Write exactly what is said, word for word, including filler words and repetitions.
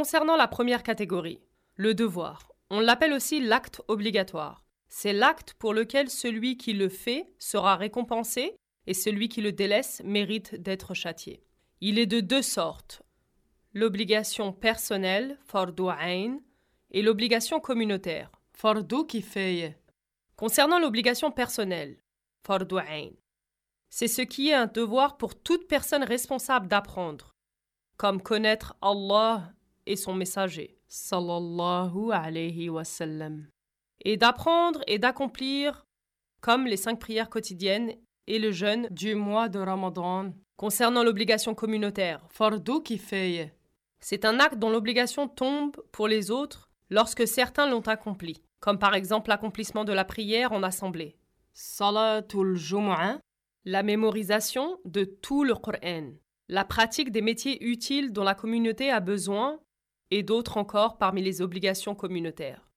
Concernant la première catégorie, le devoir, on l'appelle aussi l'acte obligatoire. C'est l'acte pour lequel celui qui le fait sera récompensé et celui qui le délaisse mérite d'être châtié. Il est de deux sortes, l'obligation personnelle, fardu ayn, et l'obligation communautaire, fardu kifaya. Concernant l'obligation personnelle, fardu ayn, c'est ce qui est un devoir pour toute personne responsable d'apprendre, comme connaître Allah et son messager, sallallahu alayhi wa sallam, et d'apprendre et d'accomplir comme les cinq prières quotidiennes et le jeûne du mois de Ramadan. Concernant l'obligation communautaire, fardu kifaya, c'est un acte dont l'obligation tombe pour les autres lorsque certains l'ont accompli, comme par exemple l'accomplissement de la prière en assemblée, salatul jumu'ah, la mémorisation de tout le Coran, la pratique des métiers utiles dont la communauté a besoin et d'autres encore parmi les obligations communautaires.